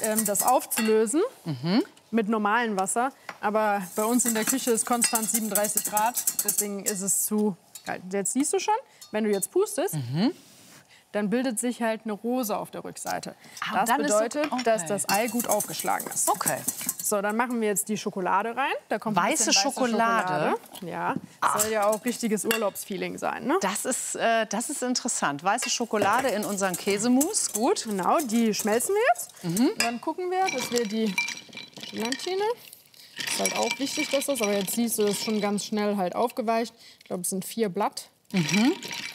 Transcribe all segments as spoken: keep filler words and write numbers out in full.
ähm, das aufzulösen mhm. mit normalem Wasser. Aber bei uns in der Küche ist konstant siebenunddreißig Grad, deswegen ist es zu kalt. Jetzt siehst du schon, wenn du jetzt pustest, mhm. dann bildet sich halt eine Rose auf der Rückseite. Ah, das bedeutet, so, okay. dass das Ei gut aufgeschlagen ist. Okay. So, dann machen wir jetzt die Schokolade rein. Da kommt weiße, ein bisschen weiße Schokolade. Schokolade. Ja, das soll ja auch richtiges Urlaubsfeeling sein, ne? Das ist, äh, das ist interessant. Weiße Schokolade in unseren Käsemousse. Gut. Genau, die schmelzen wir jetzt. Mhm. Und dann gucken wir, dass wir die Gelatine. Ist halt auch wichtig, dass das. Aber jetzt siehst du, das ist schon ganz schnell halt aufgeweicht. Ich glaube, es sind vier Blatt. Mhm.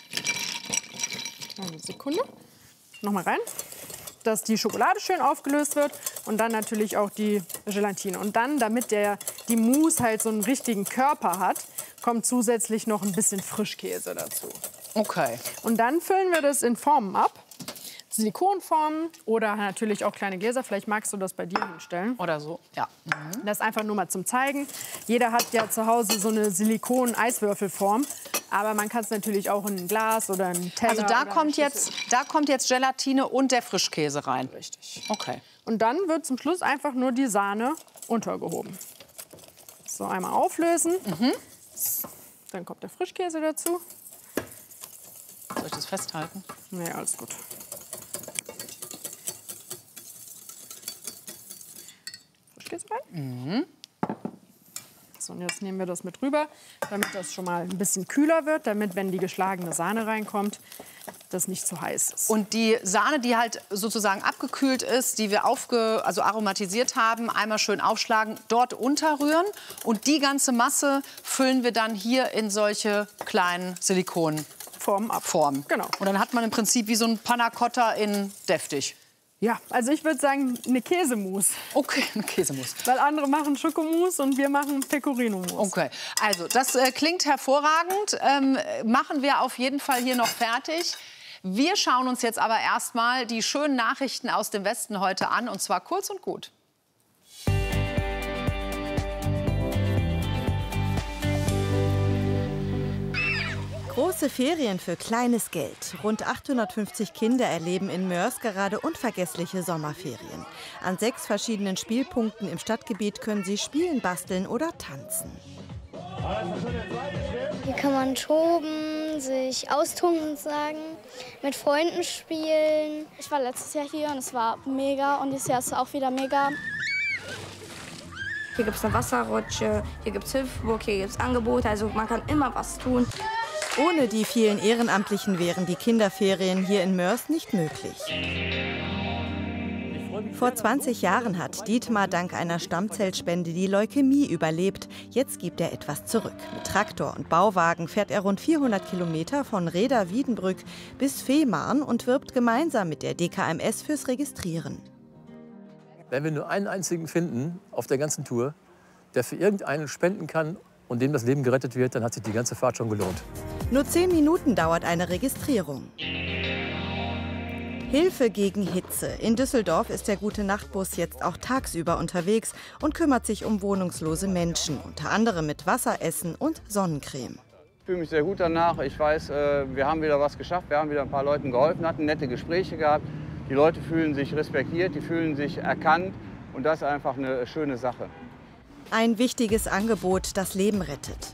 Eine Sekunde. Nochmal rein. Dass die Schokolade schön aufgelöst wird und dann natürlich auch die Gelatine. Und dann, damit der, die Mousse halt so einen richtigen Körper hat, kommt zusätzlich noch ein bisschen Frischkäse dazu. Okay. Und dann füllen wir das in Formen ab. Silikonformen oder natürlich auch kleine Gläser. Vielleicht magst du das bei dir hinstellen. Oder so, ja. Mhm. Das ist einfach nur mal zum Zeigen. Jeder hat ja zu Hause so eine Silikon-Eiswürfelform. Aber man kann es natürlich auch in ein Glas oder einen Teller. Also da kommt, jetzt, da kommt jetzt Gelatine und der Frischkäse rein. Richtig. Okay. Und dann wird zum Schluss einfach nur die Sahne untergehoben. So, einmal auflösen. Mhm. Dann kommt der Frischkäse dazu. Soll ich das festhalten? Nee, alles gut. Frischkäse rein. Mhm. So, und jetzt nehmen wir das mit rüber, damit das schon mal ein bisschen kühler wird, damit, wenn die geschlagene Sahne reinkommt, das nicht zu heiß ist. Und die Sahne, die halt sozusagen abgekühlt ist, die wir aufge, also aromatisiert haben, einmal schön aufschlagen, dort unterrühren. Und die ganze Masse füllen wir dann hier in solche kleinen Silikonformen ab. Formen. Genau. Und dann hat man im Prinzip wie so ein Panna Cotta in deftig. Ja, also ich würde sagen, eine Käsemousse. Okay, eine Käsemousse. Weil andere machen Schokomousse und wir machen Pecorino-Mousse. Okay, also das äh, klingt hervorragend. Ähm, machen wir auf jeden Fall hier noch fertig. Wir schauen uns jetzt aber erstmal die schönen Nachrichten aus dem Westen heute an, und zwar kurz und gut. Große Ferien für kleines Geld. Rund achthundertfünfzig Kinder erleben in Moers gerade unvergessliche Sommerferien. An sechs verschiedenen Spielpunkten im Stadtgebiet können sie spielen, basteln oder tanzen. Hier kann man toben, sich austoben sozusagen, mit Freunden spielen. Ich war letztes Jahr hier und es war mega und dieses Jahr ist es auch wieder mega. Hier gibt es eine Wasserrutsche, hier gibt es Hüpfburg, hier gibt es Angebote, also man kann immer was tun. Ohne die vielen Ehrenamtlichen wären die Kinderferien hier in Moers nicht möglich. Vor zwanzig Jahren hat Dietmar dank einer Stammzellspende die Leukämie überlebt. Jetzt gibt er etwas zurück. Mit Traktor und Bauwagen fährt er rund vierhundert Kilometer von Rheda-Wiedenbrück bis Fehmarn und wirbt gemeinsam mit der D K M S fürs Registrieren. Wenn wir nur einen einzigen finden auf der ganzen Tour, der für irgendeinen spenden kann und dem das Leben gerettet wird, dann hat sich die ganze Fahrt schon gelohnt. Nur zehn Minuten dauert eine Registrierung. Hilfe gegen Hitze. In Düsseldorf ist der Gute-Nacht-Bus jetzt auch tagsüber unterwegs und kümmert sich um wohnungslose Menschen, unter anderem mit Wasser, Essen und Sonnencreme. Ich fühle mich sehr gut danach. Ich weiß, wir haben wieder was geschafft, wir haben wieder ein paar Leuten geholfen, hatten nette Gespräche gehabt. Die Leute fühlen sich respektiert, die fühlen sich erkannt und das ist einfach eine schöne Sache. Ein wichtiges Angebot, das Leben rettet.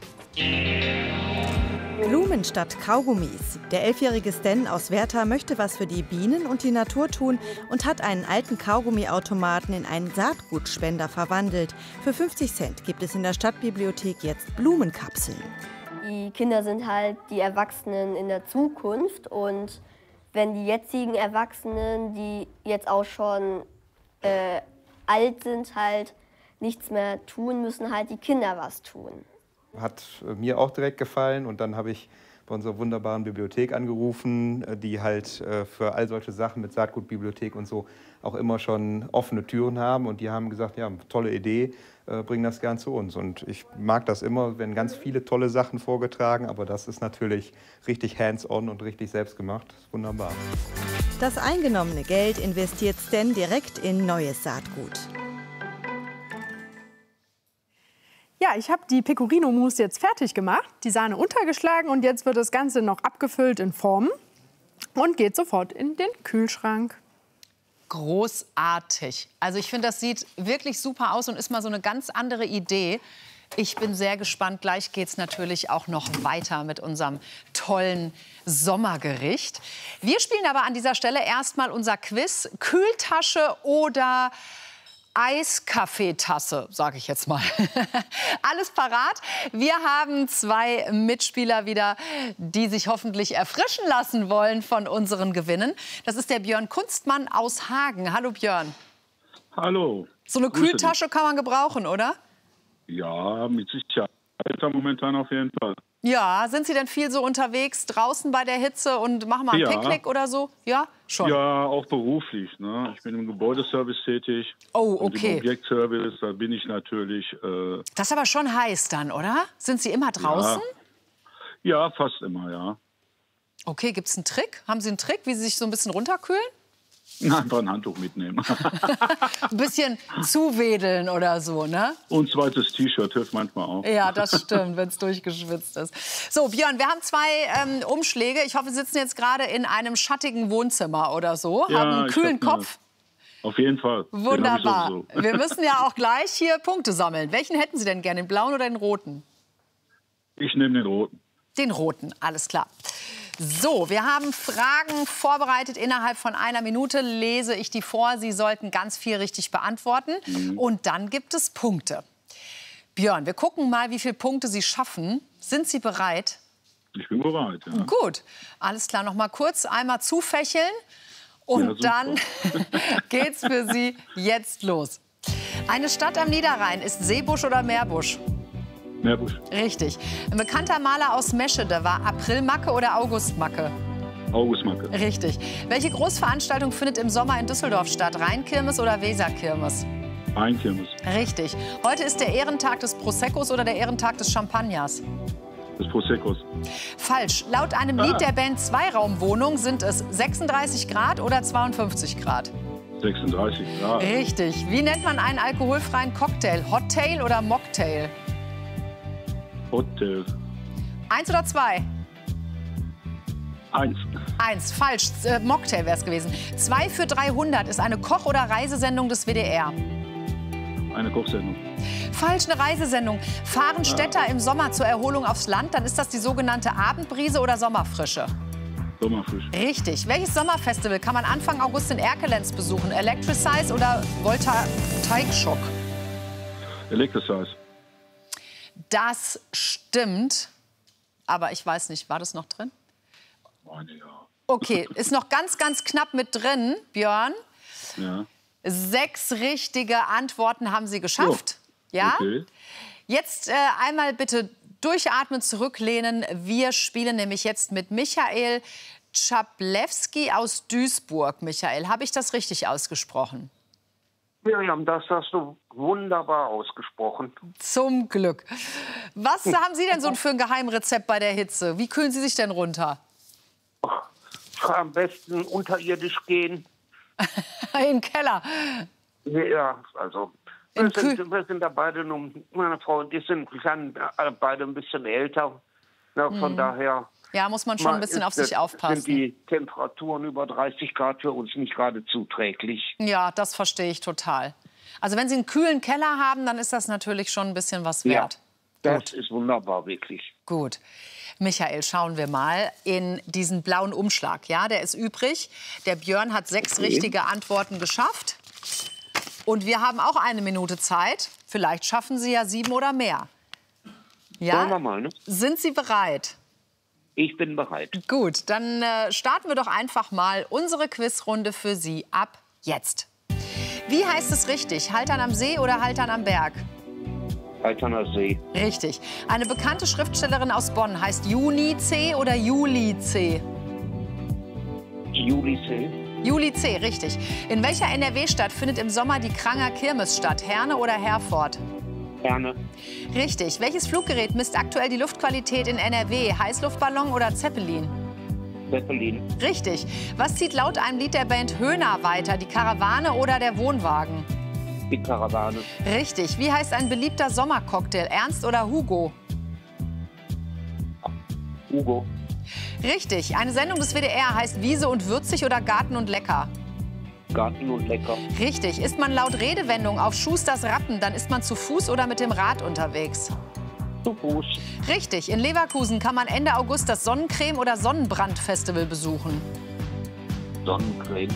Blumen statt Kaugummis. Der elfjährige Stan aus Werther möchte was für die Bienen und die Natur tun und hat einen alten Kaugummiautomaten in einen Saatgutspender verwandelt. Für fünfzig Cent gibt es in der Stadtbibliothek jetzt Blumenkapseln. Die Kinder sind halt die Erwachsenen in der Zukunft und wenn die jetzigen Erwachsenen, die jetzt auch schon äh, alt sind, halt nichts mehr tun, müssen halt die Kinder was tun. Hat mir auch direkt gefallen und dann habe ich bei unserer wunderbaren Bibliothek angerufen, die halt für all solche Sachen mit Saatgutbibliothek und so auch immer schon offene Türen haben und die haben gesagt, ja, tolle Idee, bring das gern zu uns. Und ich mag das immer, wenn ganz viele tolle Sachen vorgetragen, aber das ist natürlich richtig hands-on und richtig selbstgemacht. Das ist wunderbar. Das eingenommene Geld investiert Stan direkt in neues Saatgut. Ja, ich habe die Pecorino-Mousse jetzt fertig gemacht, die Sahne untergeschlagen und jetzt wird das Ganze noch abgefüllt in Formen und geht sofort in den Kühlschrank. Großartig. Also ich finde, das sieht wirklich super aus und ist mal so eine ganz andere Idee. Ich bin sehr gespannt. Gleich geht es natürlich auch noch weiter mit unserem tollen Sommergericht. Wir spielen aber an dieser Stelle erstmal unser Quiz. Kühltasche oder Eiskaffeetasse, sage ich jetzt mal. Alles parat. Wir haben zwei Mitspieler wieder, die sich hoffentlich erfrischen lassen wollen von unseren Gewinnen. Das ist der Björn Kunstmann aus Hagen. Hallo Björn. Hallo. So eine Grüße Kühltasche dich. kann man gebrauchen, oder? Ja, mit Sicherheit. Momentan auf jeden Fall. Ja, sind Sie denn viel so unterwegs draußen bei der Hitze und machen mal ein Ja. Picknick oder so? Ja, schon. Ja, auch beruflich. Ne? Ich bin im Gebäudeservice tätig. Oh, Und okay. im Objektservice, da bin ich natürlich. Äh, Das ist aber schon heiß dann, oder? Sind Sie immer draußen? Ja, fast immer, ja. Okay, gibt es einen Trick? Haben Sie einen Trick, wie Sie sich so ein bisschen runterkühlen? Einfach ein Handtuch mitnehmen. Ein bisschen zuwedeln oder so, ne? Und zweites T-Shirt hilft manchmal auch. Ja, das stimmt, wenn es durchgeschwitzt ist. So, Björn, wir haben zwei ähm, Umschläge. Ich hoffe, Sie sitzen jetzt gerade in einem schattigen Wohnzimmer oder so. Ja, haben einen ich kühlen hab, Kopf. Auf jeden Fall. Den hab ich Wunderbar. sowieso. Wir müssen ja auch gleich hier Punkte sammeln. Welchen hätten Sie denn gerne, den blauen oder den roten? Ich nehme den roten. Den roten, alles klar. So, wir haben Fragen vorbereitet. Innerhalb von einer Minute lese ich die vor. Sie sollten ganz viel richtig beantworten. Mhm. Und dann gibt es Punkte. Björn, wir gucken mal, wie viele Punkte Sie schaffen. Sind Sie bereit? Ich bin bereit, ja. Gut, alles klar. Noch mal kurz einmal zufächeln. Und Ja, dann geht's für Sie jetzt los. Eine Stadt am Niederrhein ist Seebusch oder Meerbusch? Meerbusch. Richtig. Ein bekannter Maler aus Meschede war Aprilmacke oder Augustmacke? Augustmacke. Richtig. Welche Großveranstaltung findet im Sommer in Düsseldorf statt? Rheinkirmes oder Weserkirmes? Rheinkirmes. Richtig. Heute ist der Ehrentag des Proseccos oder der Ehrentag des Champagners? Des Proseccos. Falsch. Laut einem Lied der Band Zweiraumwohnung sind es sechsunddreißig Grad oder zweiundfünfzig Grad? sechsunddreißig Grad. Richtig. Wie nennt man einen alkoholfreien Cocktail? Hottail oder Mocktail? Hotel. Eins oder zwei? Eins. Eins. Falsch. Äh, Mocktail wäre es gewesen. Zwei für dreihundert ist eine Koch- oder Reisesendung des W D R. Eine Kochsendung. Falsch, eine Reisesendung. Fahren Städter im Sommer zur Erholung aufs Land, dann ist das die sogenannte Abendbrise oder Sommerfrische. Sommerfisch. Richtig. Welches Sommerfestival kann man Anfang August in Erkelenz besuchen? Electricize oder Voltaikschock? Electricize. Das stimmt. Aber ich weiß nicht, war das noch drin? Meine, ja. Okay, ist noch ganz, ganz knapp mit drin, Björn. Ja. Sechs richtige Antworten haben Sie geschafft. Ja? Okay. Jetzt äh, einmal bitte durchatmen, zurücklehnen. Wir spielen nämlich jetzt mit Michael Czaplewski aus Duisburg. Michael, habe ich das richtig ausgesprochen? Miriam, das hast du wunderbar ausgesprochen. Zum Glück. Was haben Sie denn so für ein Geheimrezept bei der Hitze? Wie kühlen Sie sich denn runter? Am besten unterirdisch gehen. Im Keller. Ja, also wir sind, wir sind da beide nun, meine Frau und ich sind klein, beide ein bisschen älter. Ja, von Mhm. daher. Ja, muss man schon ein bisschen auf sich Sind aufpassen. die Temperaturen über dreißig Grad für uns nicht gerade zuträglich. Ja, das verstehe ich total. Also wenn Sie einen kühlen Keller haben, dann ist das natürlich schon ein bisschen was Ja, wert. das ist wunderbar, wirklich. Gut. Michael, schauen wir mal in diesen blauen Umschlag. Ja, der ist übrig. Der Björn hat sechs Okay. richtige Antworten geschafft. Und wir haben auch eine Minute Zeit. Vielleicht schaffen Sie ja sieben oder mehr. Ja? Wollen wir mal, ne? Sind Sie bereit? Ich bin bereit. Gut, dann äh, starten wir doch einfach mal unsere Quizrunde für Sie ab jetzt. Wie heißt es richtig? Haltern am See oder Haltern am Berg? Alterner See. Richtig. Eine bekannte Schriftstellerin aus Bonn heißt Juni C. oder Juli C.? Juli C. Juli C., richtig. In welcher N R W-Stadt findet im Sommer die Kranger Kirmes statt? Herne oder Herford? Herne. Richtig. Welches Fluggerät misst aktuell die Luftqualität in N R W? Heißluftballon oder Zeppelin? Zeppelin. Richtig. Was zieht laut einem Lied der Band Höhner weiter? Die Karawane oder der Wohnwagen? Die Karawane. Richtig. Wie heißt ein beliebter Sommercocktail? Ernst oder Hugo? Hugo. Richtig. Eine Sendung des W D R heißt Wiese und Würzig oder Garten und Lecker? Garten und lecker. Richtig. Ist man laut Redewendung auf Schusters Rappen, dann ist man zu Fuß oder mit dem Rad unterwegs? Zu Fuß. Richtig. In Leverkusen kann man Ende August das Sonnencreme- oder Sonnenbrand-Festival besuchen. Sonnencreme.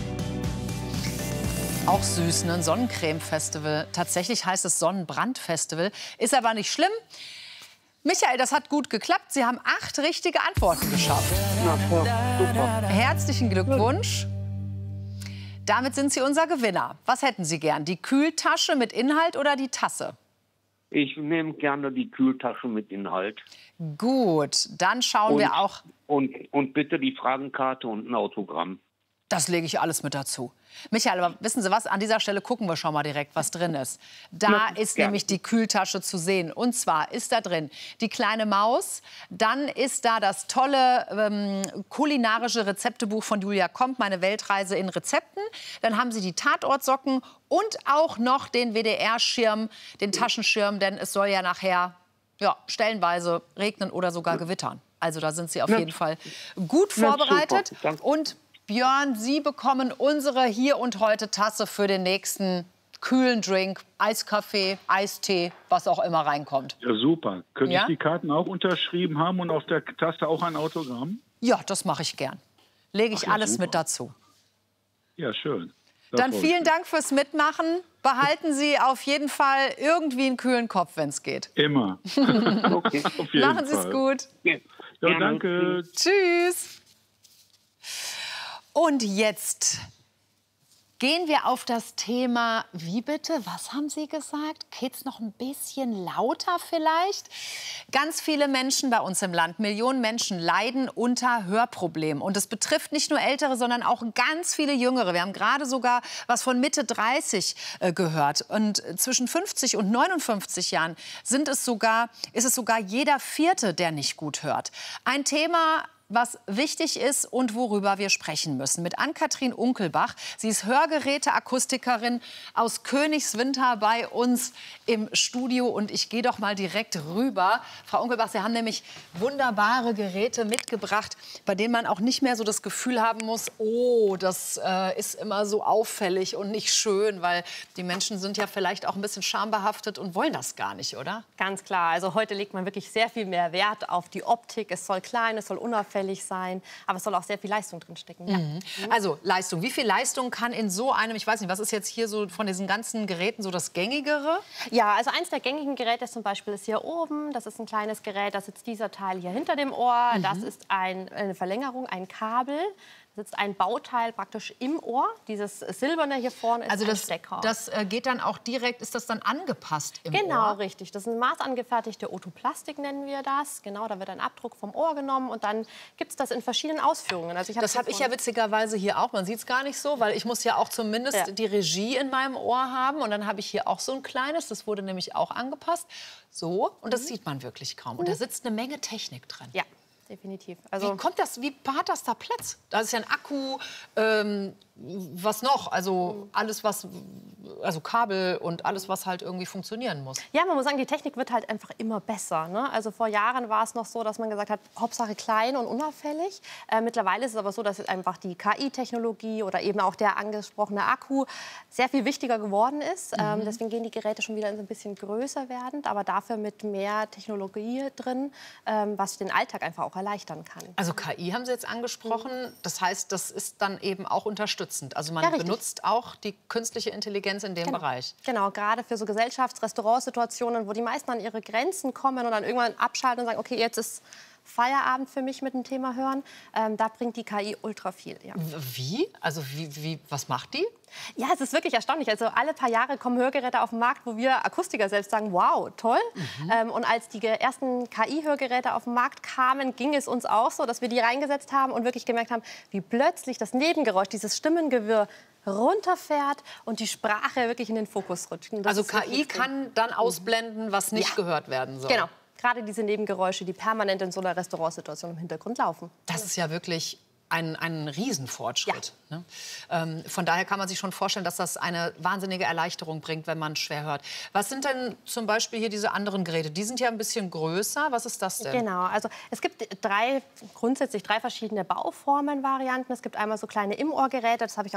Auch süß, ne? Ein Sonnencreme-Festival. Tatsächlich heißt es Sonnenbrand-Festival. Ist aber nicht schlimm. Michael, das hat gut geklappt. Sie haben acht richtige Antworten geschafft. Na, super. Herzlichen Glückwunsch. Damit sind Sie unser Gewinner. Was hätten Sie gern? Die Kühltasche mit Inhalt oder die Tasse? Ich nehme gerne die Kühltasche mit Inhalt. Gut, dann schauen und, wir auch. Und, und bitte die Fragenkarte und ein Autogramm. Das lege ich alles mit dazu. Michael, aber wissen Sie was? An dieser Stelle gucken wir schon mal direkt, was drin ist. Da Ja, ist gern. nämlich die Kühltasche zu sehen. Und zwar ist da drin die kleine Maus. Dann ist da das tolle ähm, kulinarische Rezeptebuch von Julia Komp, meine Weltreise in Rezepten. Dann haben Sie die Tatortsocken und auch noch den W D R-Schirm, den Taschenschirm. Denn es soll ja nachher ja, stellenweise regnen oder sogar gewittern. Also da sind Sie auf Ja. jeden Fall gut Ja, vorbereitet. super. Danke. Und Björn, Sie bekommen unsere Hier und Heute Tasse für den nächsten kühlen Drink, Eiskaffee, Eistee, was auch immer reinkommt. Ja, super. Könnte Ja? ich die Karten auch unterschrieben haben und auf der Taste auch ein Autogramm? Ja, das mache ich gern. Lege ich Ach ja, alles super. mit dazu. Ja, schön. Da Dann freu ich vielen mich. Dank fürs Mitmachen. Behalten Sie auf jeden Fall irgendwie einen kühlen Kopf, wenn es geht. Immer. Okay. Auf jeden Machen Sie es Fall. gut. Ja, Ja, gerne. danke. Tschüss. Und jetzt gehen wir auf das Thema, wie bitte, was haben Sie gesagt? Geht's noch ein bisschen lauter vielleicht? Ganz viele Menschen bei uns im Land, Millionen Menschen leiden unter Hörproblemen. Und es betrifft nicht nur Ältere, sondern auch ganz viele Jüngere. Wir haben gerade sogar was von Mitte dreißig äh, gehört. Und zwischen fünfzig und neunundfünfzig Jahren sind es sogar, ist es sogar jeder Vierte, der nicht gut hört. Ein Thema, was wichtig ist und worüber wir sprechen müssen. Mit Ann-Kathrin Unkelbach. Sie ist Hörgeräteakustikerin aus Königswinter bei uns im Studio. Und ich gehe doch mal direkt rüber. Frau Unkelbach, Sie haben nämlich wunderbare Geräte mitgebracht, bei denen man auch nicht mehr so das Gefühl haben muss, oh, das äh, ist immer so auffällig und nicht schön. Weil die Menschen sind ja vielleicht auch ein bisschen schambehaftet und wollen das gar nicht, oder? Ganz klar. Also heute legt man wirklich sehr viel mehr Wert auf die Optik. Es soll klein, es soll unauffällig sein, aber es soll auch sehr viel Leistung drin stecken. Ja. Mhm. Also Leistung. Wie viel Leistung kann in so einem, ich weiß nicht, was ist jetzt hier so von diesen ganzen Geräten so das Gängigere? Ja, also eins der gängigen Geräte zum Beispiel ist hier oben. Das ist ein kleines Gerät, da sitzt dieser Teil hier hinter dem Ohr. Mhm. Das ist ein, eine Verlängerung, ein Kabel. Da sitzt ein Bauteil praktisch im Ohr. Dieses Silberne hier vorne ist Also ein das, Stecker. das äh, geht dann auch direkt, ist das dann angepasst im Genau, Ohr? richtig. Das ist ein maßangefertigte Otoplastik, nennen wir das. Genau, da wird ein Abdruck vom Ohr genommen und dann gibt es das in verschiedenen Ausführungen. Also ich Das habe ich ja witzigerweise hier auch. Man sieht es gar nicht so, weil ich muss ja auch zumindest Ja. die Regie in meinem Ohr haben. Und dann habe ich hier auch so ein kleines, das wurde nämlich auch angepasst. So, und das sieht man wirklich kaum. Und da sitzt eine Menge Technik drin. Ja, definitiv. Also, wie kommt das, wie hat das da Platz? Da ist ja ein Akku, ähm, was noch? Also alles, was, also Kabel und alles, was halt irgendwie funktionieren muss. Ja, man muss sagen, die Technik wird halt einfach immer besser. Ne? Also vor Jahren war es noch so, dass man gesagt hat, Hauptsache klein und unauffällig. Äh, mittlerweile ist es aber so, dass einfach die K I-Technologie oder eben auch der angesprochene Akku sehr viel wichtiger geworden ist. Mhm. Ähm, deswegen gehen die Geräte schon wieder ein bisschen größer werdend, aber dafür mit mehr Technologie drin, ähm, was den Alltag einfach auch erleichtern kann. Also K I haben Sie jetzt angesprochen. Das heißt, das ist dann eben auch unterstützend. Also man Ja, richtig. benutzt auch die künstliche Intelligenz in dem Genau. Bereich. Genau, gerade für so Gesellschafts-Restaurantsituationen, wo die meisten an ihre Grenzen kommen und dann irgendwann abschalten und sagen, okay, jetzt ist Feierabend für mich mit dem Thema Hören. Ähm, da bringt die K I ultra viel. Ja. Wie? Also wie, wie, was macht die? Ja, es ist wirklich erstaunlich. Also alle paar Jahre kommen Hörgeräte auf den Markt, wo wir Akustiker selbst sagen, wow, toll. Mhm. Ähm, und als die ge- ersten K I-Hörgeräte auf den Markt kamen, ging es uns auch so, dass wir die reingesetzt haben und wirklich gemerkt haben, wie plötzlich das Nebengeräusch, dieses Stimmengewirr runterfährt und die Sprache wirklich in den Fokus rutscht. Und das Also ist K I wirklich schön. kann dann ausblenden, was nicht Ja. gehört werden soll. Genau. Gerade diese Nebengeräusche, die permanent in so einer Restaurantsituation im Hintergrund laufen. Das ist ja wirklich ein, ein Riesenfortschritt. Ne? Ähm, von daher kann man sich schon vorstellen, dass das eine wahnsinnige Erleichterung bringt, wenn man schwer hört. Was sind denn zum Beispiel hier diese anderen Geräte? Die sind ja ein bisschen größer. Was ist das denn? Genau, also es gibt drei, grundsätzlich drei verschiedene Bauformen, Varianten. Es gibt einmal so kleine Im-Ohr-Geräte, das habe ich